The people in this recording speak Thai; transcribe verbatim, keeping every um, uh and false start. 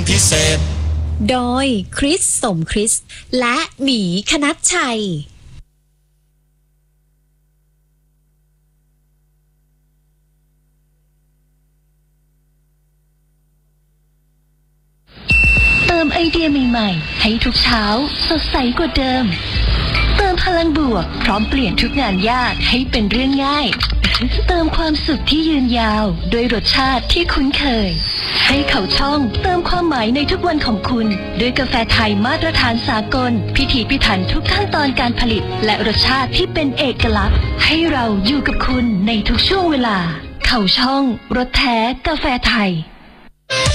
พิเศษโดยคริสสมคริสและหมีคณัชชัยเติมไอเดียใหม่ๆให้ทุกเช้าสดใสกว่าเดิมเติมพลังบวกพร้อมเปลี่ยนทุกงานยากให้เป็นเรื่องง่ายเติมความสุขที่ยืนยาวด้วยรสชาติที่คุ้นเคยให้เขาช่องเติมความหมายในทุกวันของคุณด้วยกาแฟไทยมาตรฐานสากลพิถีพิถันทุกขั้นตอนการผลิตและรสชาติที่เป็นเอกลักษณ์ให้เราอยู่กับคุณในทุกช่วงเวลาเขาช่องรสแท้กาแฟไทย